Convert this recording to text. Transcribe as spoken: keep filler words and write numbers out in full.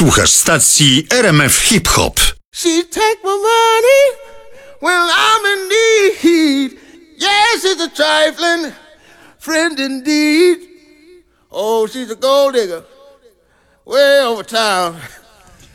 Słuchasz stacji R M F Hip Hop. She take my money when I'm in need. Yes, she's a trifling friend indeed. Oh, she's a gold digger way over town.